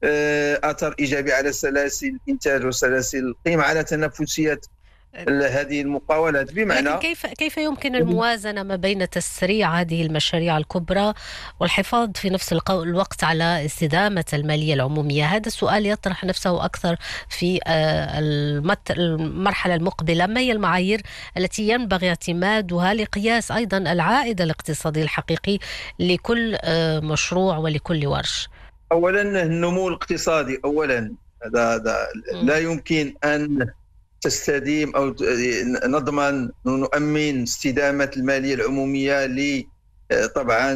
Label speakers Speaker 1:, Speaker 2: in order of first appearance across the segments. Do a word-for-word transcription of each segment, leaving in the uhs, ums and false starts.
Speaker 1: اثر ايجابي على سلاسل الانتاج وسلاسل القيمه، على تنافسيه هذه المقاولات.
Speaker 2: ولكن
Speaker 1: بمعنى
Speaker 2: كيف كيف يمكن الموازنة ما بين تسريع هذه المشاريع الكبرى والحفاظ في نفس القو- الوقت على استدامة المالية العمومية؟ هذا السؤال يطرح نفسه أكثر في آه، المت- المرحلة المقبلة. ما هي المعايير التي ينبغي اعتمادها لقياس أيضا العائد الاقتصادي الحقيقي لكل آه، مشروع ولكل ورش؟
Speaker 1: اولا النمو الاقتصادي، اولا هذا هذا لا
Speaker 2: مم.
Speaker 1: يمكن ان تستديم او ت- نضمن ونؤمن استدامه الماليه العموميه ل طبعا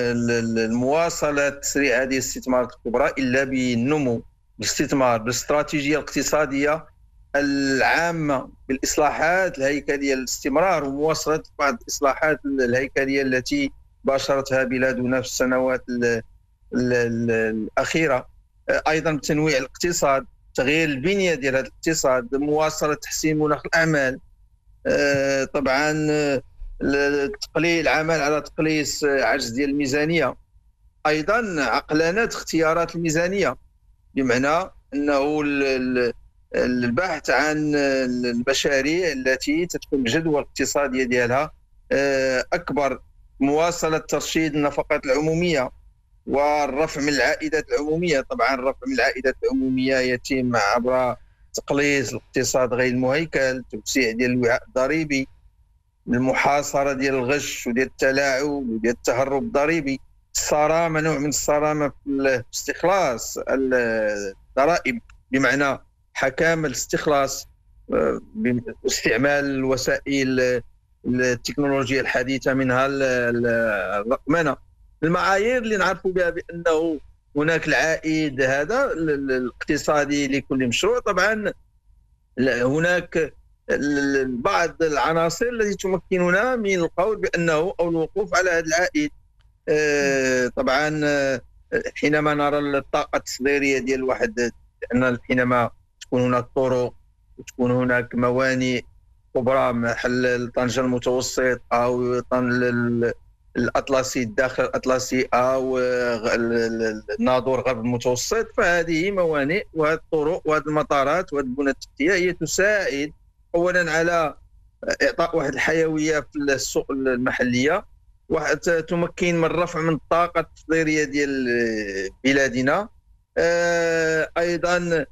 Speaker 1: المواصله تسريع هذه الاستثمارات الكبرى الا بالنمو، بالاستثمار، بالاستراتيجيه الاقتصاديه العامه، بالاصلاحات الهيكليه، الاستمرار ومواصله بعض الاصلاحات الهيكليه التي باشرتها بلادنا في السنوات ال- ال- ال- الاخيره. ايضا تنويع الاقتصاد، تغيير البنيه ديال هذا الاقتصاد، مواصله تحسين مناخ الاعمال. آه، طبعا آه، تقليل العمل على تقليص آه، عجز ديال الميزانيه. ايضا عقلنه اختيارات الميزانيه، بمعنى انه ال- ال- البحث عن المشاريع التي تكون الجدوى الاقتصاديه ديالها آه، اكبر، مواصله ترشيد النفقات العموميه والرفع من العائدات العموميه. طبعا الرفع من العائدات العموميه يتم عبر تقليص الاقتصاد غير المهيكل، توسيع ديال الوعاء الضريبي، المحاصره ديال الغش وديال التلاعب وديال التهرب الضريبي، الصرامه، نوع من الصرامه في الاستخلاص الضرائب، بمعنى حكام الاستخلاص، آه، باستعمال الوسائل التكنولوجيا الحديثه منها ال- ال- الرقمنه. المعايير اللي نعرفوا بها بانه هناك العائد هذا ال- ال- الاقتصادي لكل مشروع. طبعا لا- هناك ال- ال- بعض العناصر التي تمكننا من القول بانه او الوقوف على هذا العائد. آه، طبعا آه، حينما نرى الطاقه التصديريه ديال الواحد، لان حينما تكون هناك طرق وتكون هناك موانئ كبرى محل طنجة المتوسط او طن ال- الاطلسي، الداخل الاطلسي، او آه، ال- ال- الناظور غرب المتوسط، فهذه موانئ وهذه الطرق وهذه المطارات وهذه البنى التحتيه هي تساعد اولا على اعطاء واحد الحيويه في السوق المحليه، واحد تمكن من الرفع من الطاقه التصديريه ديال بلادنا. آه، ايضا ال-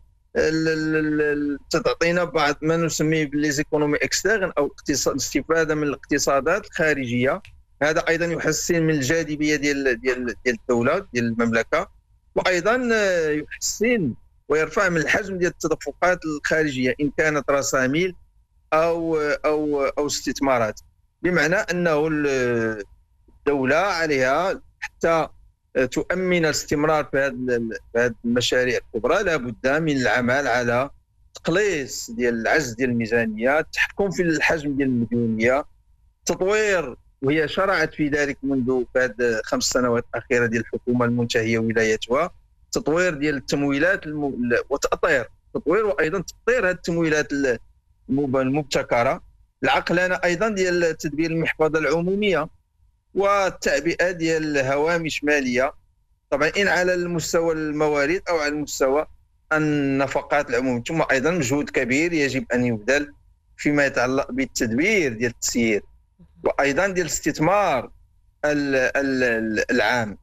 Speaker 1: ال- ال- تعطينا بعض ما نسميه بالليزيكونومي اكسترن او اقتصاد، الاستفاده من الاقتصادات الخارجيه. هذا ايضا يحسن من الجاذبيه ديال ديال ديال الدوله ديال المملكه، وايضا آه، يحسن ويرفع من الحجم ديال التدفقات الخارجيه، ان كانت رساميل او او او استثمارات. بمعنى انه ال- الدوله عليها حتى تؤمن الاستمرار في هذه في هذه المشاريع الكبرى، لابد من العمل على تقليص ديال العجز ديال الميزانيه، التحكم في الحجم ديال المديونيه، تطوير، وهي شرعت في ذلك منذ بعد خمس سنوات الاخيره ديال الحكومه المنتهيه ولايتها، تطوير ديال التمويلات الم... وتاطير تطوير وايضا تطوير هذه التمويلات المب- المبتكره، العقلانه ايضا ديال تدبير المحفظه العموميه، والتعبئه ديال هوامش ماليه، طبعا ان على المستوى الموارد او على المستوى النفقات العموميه. ثم ايضا مجهود كبير يجب ان يبذل فيما يتعلق بالتدبير ديال التسيير، وايضا ديال الاستثمار ال- ال- العام.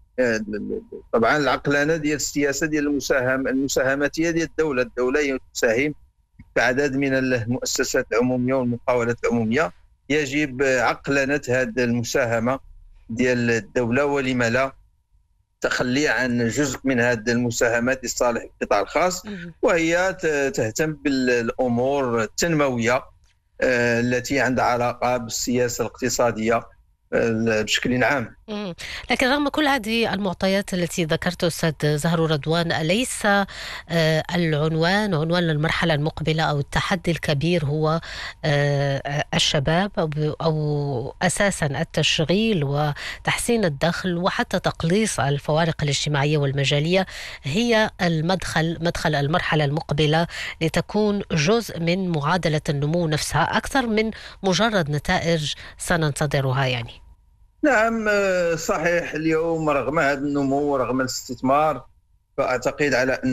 Speaker 1: طبعا العقلانه ديال السياسه ديال المساهمه المساهماتيه ديال الدوله، الدوله تساهم في عدد من المؤسسات العموميه والمقاولات العموميه، يجب عقلنه هذه المساهمه ديال الدوله، ولما لا تخلي عن جزء من هذه المساهمات لصالح القطاع الخاص،
Speaker 2: مم.
Speaker 1: وهي ت- تهتم بالامور التنمويه آه، التي عندها علاقه بالسياسه الاقتصاديه آه، بشكل عام.
Speaker 2: مم. لكن رغم كل هذه المعطيات التي ذكرته أستاذ زهر رضوان، أليس آه، العنوان عنوان المرحلة المقبلة أو التحدي الكبير هو آه، الشباب أو أو أساسا التشغيل وتحسين الدخل وحتى تقليص الفوارق الاجتماعية والمجالية؟ هي المدخل مدخل المرحلة المقبلة لتكون جزء من معادلة النمو نفسها أكثر من مجرد نتائج سننتظرها يعني.
Speaker 1: نعم، آه، صحيح. اليوم رغم هذا النمو ورغم الاستثمار، فأعتقد على أن